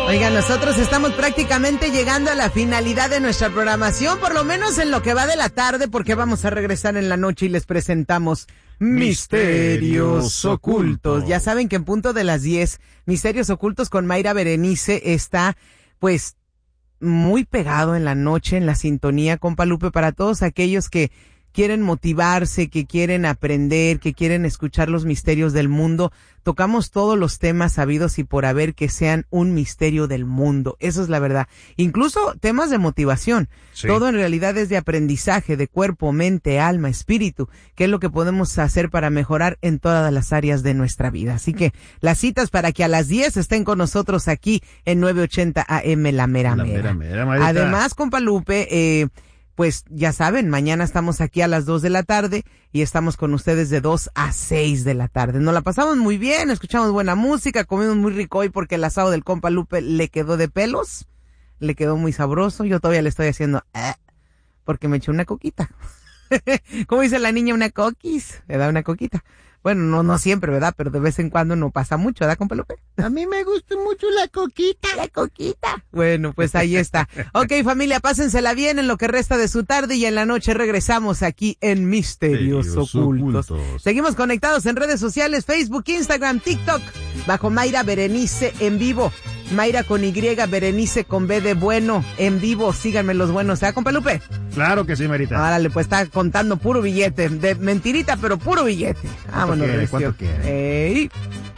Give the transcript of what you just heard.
Oiga, nosotros estamos prácticamente llegando a la finalidad de nuestra programación, por lo menos en lo que va de la tarde, porque vamos a regresar en la noche y les presentamos Misterios Ocultos. Ya saben que en punto de las 10, Misterios Ocultos con Mayra Berenice está, pues, muy pegado en la noche, en la sintonía, compa Lupe, para todos aquellos que quieren motivarse, que quieren aprender, que quieren escuchar los misterios del mundo. Tocamos todos los temas sabidos y por haber que sean un misterio del mundo. Eso es la verdad. Incluso temas de motivación. Sí. Todo en realidad es de aprendizaje, de cuerpo, mente, alma, espíritu. ¿Qué es lo que podemos hacer para mejorar en todas las áreas de nuestra vida? Así que las citas para que a las 10 estén con nosotros aquí en 980 AM La Mera Mera. Además, compa Lupe, pues ya saben, mañana estamos aquí a las 2 de la tarde y estamos con ustedes de 2 a 6 de la tarde. Nos la pasamos muy bien, escuchamos buena música, comimos muy rico hoy porque el asado del compa Lupe le quedó de pelos, le quedó muy sabroso. Yo todavía le estoy haciendo porque me eché una coquita. ¿Cómo dice la niña? Una coquis, me da una coquita. Bueno, no siempre, ¿verdad? Pero de vez en cuando no pasa mucho, ¿verdad, compa Lupe? A mí me gusta mucho la coquita. La coquita. Bueno, pues ahí está. Ok, familia, pásensela bien en lo que resta de su tarde y en la noche regresamos aquí en Misterios Ocultos. Seguimos conectados en redes sociales, Facebook, Instagram, TikTok, bajo Mayra Berenice en vivo. Mayra con Y, Berenice con B de bueno, en vivo. Síganme los buenos, ¿eh, compa Lupe? Claro que sí, Marita. Árale, pues está contando puro billete, de mentirita, pero puro billete. Vámonos, ¿Cuánto quiere? Ey.